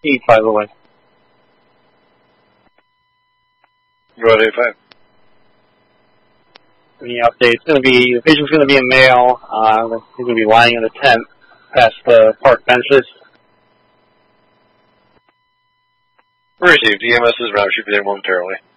85 away. Go ahead, 85. Any updates? It's going to be, the patient's going to be a male. He's going to be lying in a tent past the park benches. Received. EMS is around. Should be there momentarily.